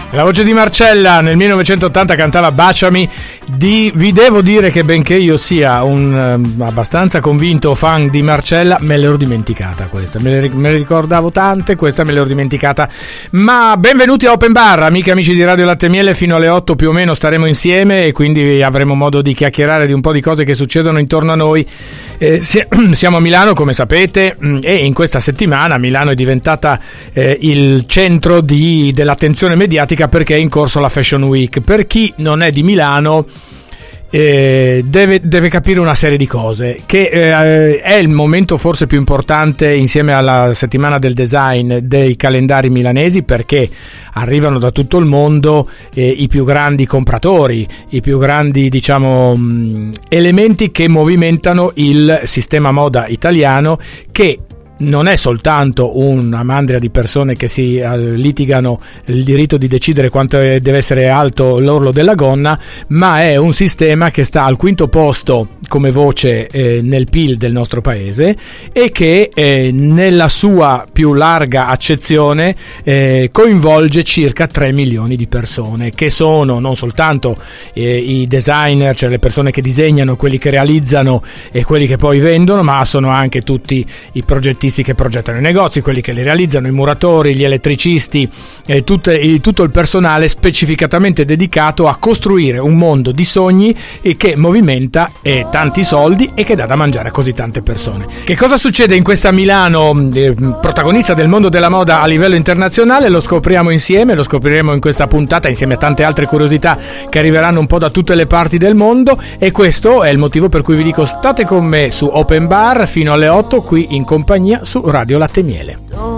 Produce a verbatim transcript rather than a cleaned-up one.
La voce di Marcella nel millenovecentottanta cantava Baciami. Di, vi devo dire che benché io sia un um, abbastanza convinto fan di Marcella, me l'ero dimenticata questa, me le, me le ricordavo tante, questa me l'ero dimenticata. Ma benvenuti a Open Bar, amiche e amici di Radio Latte e Miele, fino alle otto più o meno staremo insieme e quindi avremo modo di chiacchierare di un po' di cose che succedono intorno a noi. Eh, siamo a Milano, come sapete, e in questa settimana Milano è diventata eh, il centro di, dell'attenzione mediatica perché è in corso la Fashion Week. Per chi non è di Milano eh, deve, deve capire una serie di cose, che eh, è il momento forse più importante insieme alla settimana del design dei calendari milanesi, perché arrivano da tutto il mondo eh, i più grandi compratori, i più grandi diciamo mh, elementi che movimentano il sistema moda italiano, che non è soltanto una mandria di persone che si uh, litigano il diritto di decidere quanto è, deve essere alto l'orlo della gonna, ma è un sistema che sta al quinto posto come voce eh, nel P I L del nostro paese e che eh, nella sua più larga accezione eh, coinvolge circa tre milioni di persone, che sono non soltanto eh, i designer, cioè le persone che disegnano, quelli che realizzano e quelli che poi vendono, ma sono anche tutti i progettisti che progettano i negozi, quelli che li realizzano, i muratori, gli elettricisti, eh, tutte, il, tutto il personale specificatamente dedicato a costruire un mondo di sogni e che movimenta eh, tanti soldi e che dà da mangiare a così tante persone. Che cosa succede in questa Milano, eh, protagonista del mondo della moda a livello internazionale? Lo scopriamo insieme, lo scopriremo in questa puntata insieme a tante altre curiosità che arriveranno un po' da tutte le parti del mondo, e questo è il motivo per cui vi dico state con me su Open Bar fino alle otto qui in compagnia su Radio Latte e Miele.